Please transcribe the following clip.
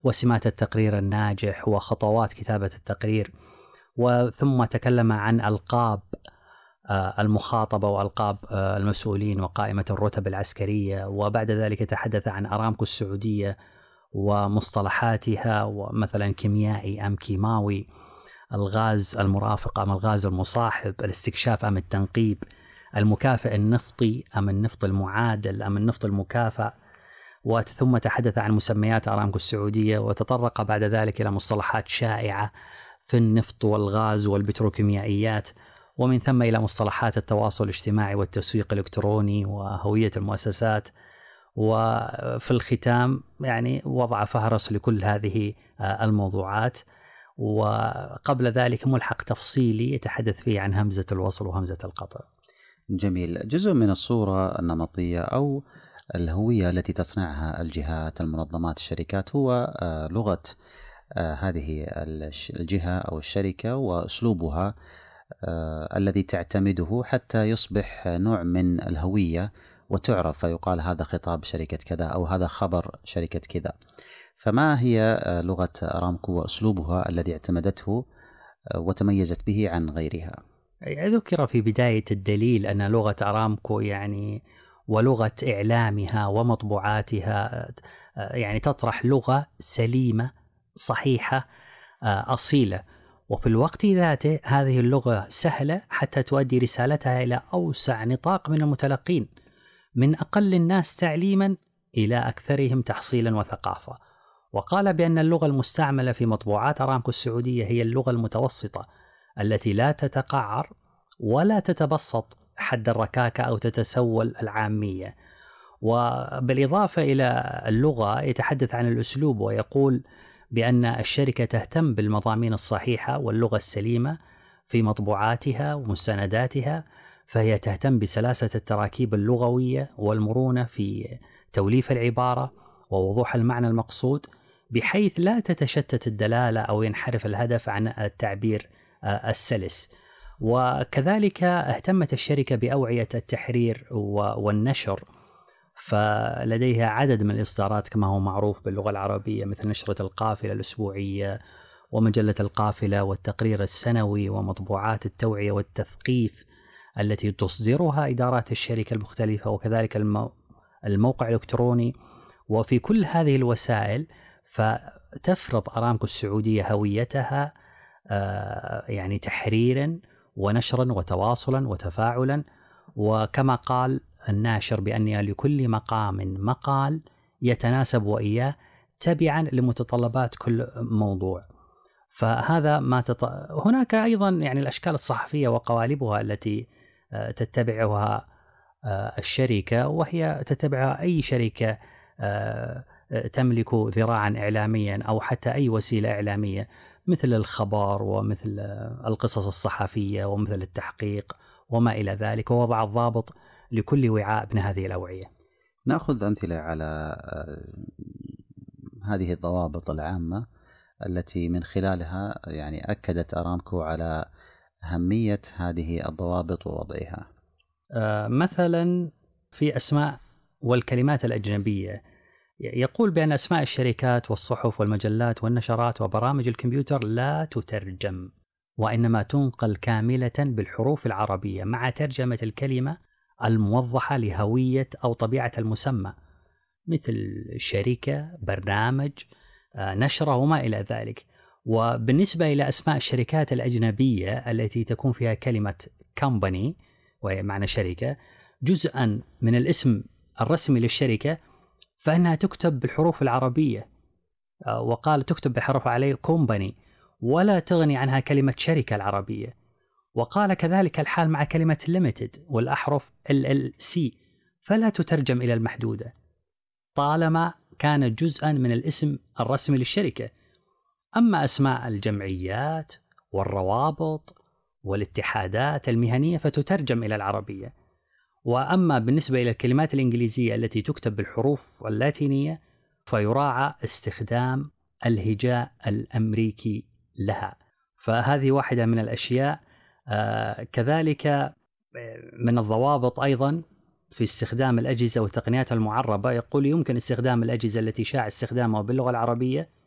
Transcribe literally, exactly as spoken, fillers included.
وسمات التقرير الناجح وخطوات كتابة التقرير. وثم تكلم عن ألقاب المخاطبة وألقاب المسؤولين وقائمة الرتب العسكرية. وبعد ذلك تحدث عن أرامكو السعودية ومصطلحاتها، ومثلا كيميائي أم كيماوي، الغاز المرافق أم الغاز المصاحب، الاستكشاف أم التنقيب، المكافئ النفطي أم النفط المعادل أم النفط المكافأ. وثم تحدث عن مسميات أرامكو السعودية، وتطرق بعد ذلك إلى مصطلحات شائعة في النفط والغاز والبتروكيميائيات، ومن ثم إلى مصطلحات التواصل الاجتماعي والتسويق الإلكتروني وهوية المؤسسات. وفي الختام يعني وضع فهرس لكل هذه الموضوعات، وقبل ذلك ملحق تفصيلي يتحدث فيه عن همزة الوصل وهمزة القطع. جميل. جزء من الصورة النمطية أو الهوية التي تصنعها الجهات، المنظمات، الشركات هو لغة هذه الجهة أو الشركة وأسلوبها الذي تعتمده حتى يصبح نوع من الهوية وتعرف، فيقال هذا خطاب شركة كذا أو هذا خبر شركة كذا. فما هي لغة أرامكو وأسلوبها الذي اعتمدته وتميزت به عن غيرها؟ ذكر في بداية الدليل أن لغة أرامكو يعني ولغة إعلامها ومطبوعاتها يعني تطرح لغة سليمة صحيحة أصيلة، وفي الوقت ذاته هذه اللغة سهلة حتى تؤدي رسالتها إلى أوسع نطاق من المتلقين، من أقل الناس تعليما إلى أكثرهم تحصيلا وثقافة. وقال بأن اللغة المستعملة في مطبوعات أرامكو السعودية هي اللغة المتوسطة التي لا تتقعر ولا تتبسط حد الركاكة أو تتسول العامية. وبالإضافة إلى اللغة يتحدث عن الأسلوب، ويقول بأن الشركة تهتم بالمضامين الصحيحة واللغة السليمة في مطبوعاتها ومستنداتها، فهي تهتم بسلاسة التراكيب اللغوية والمرونة في توليف العبارة ووضوح المعنى المقصود، بحيث لا تتشتت الدلالة أو ينحرف الهدف عن التعبير السلس. وكذلك اهتمت الشركة بأوعية التحرير والنشر، فلديها عدد من الإصدارات كما هو معروف باللغة العربية، مثل نشرة القافلة الأسبوعية ومجلة القافلة والتقرير السنوي ومطبوعات التوعية والتثقيف التي تصدرها إدارات الشركة المختلفة، وكذلك الموقع الإلكتروني. وفي كل هذه الوسائل فتفرض أرامكو السعودية هويتها يعني تحريرا ونشرا وتواصلا وتفاعلا. وكما قال الناشر بأن لكل مقام مقال يتناسب وإياه تبعا لمتطلبات كل موضوع. فهذا ما تط... هناك أيضا يعني الأشكال الصحفية وقوالبها التي تتبعها الشركة، وهي تتبعها أي شركة تملك ذراعا إعلاميا أو حتى أي وسيلة إعلامية، مثل الخبر ومثل القصص الصحفية ومثل التحقيق وما إلى ذلك، ووضع الضابط لكل وعاء من هذه الأوعية. نأخذ أمثلة على هذه الضوابط العامة التي من خلالها يعني أكدت أرامكو على أهمية هذه الضوابط ووضعها. مثلا في أسماء والكلمات الأجنبية، يقول بأن أسماء الشركات والصحف والمجلات والنشرات وبرامج الكمبيوتر لا تترجم، وإنما تنقل كاملة بالحروف العربية مع ترجمة الكلمة الموضحة لهوية أو طبيعة المسمى، مثل شركة، برنامج، نشرة وما إلى ذلك. وبالنسبة إلى أسماء الشركات الأجنبية التي تكون فيها كلمة company وهي معنى شركة جزءا من الاسم الرسمي للشركة، فإنها تكتب بالحروف العربية، وقال تكتب بالحروف عليه company ولا تغني عنها كلمة شركة العربية. وقال كذلك الحال مع كلمة limited والأحرف إل إل سي، فلا تترجم إلى المحدودة طالما كانت جزءا من الاسم الرسمي للشركة. أما أسماء الجمعيات والروابط والاتحادات المهنية فتترجم إلى العربية. وأما بالنسبة إلى الكلمات الإنجليزية التي تكتب بالحروف اللاتينية فيراعى استخدام الهجاء الأمريكي لها. فهذه واحدة من الأشياء. آه كذلك من الضوابط أيضا في استخدام الأجهزة والتقنيات المعربة، يقول يمكن استخدام الأجهزة التي شاع استخدامها باللغة العربية